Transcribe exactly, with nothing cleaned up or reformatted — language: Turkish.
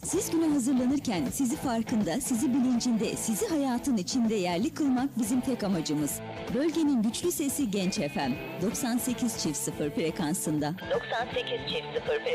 Siz güne hazırlanırken sizi farkında, sizi bilincinde, sizi hayatın içinde yerli kılmak bizim tek amacımız. Bölgenin güçlü sesi Genç F M. doksan sekiz çift sıfır frekansında. doksan sekiz çift sıfır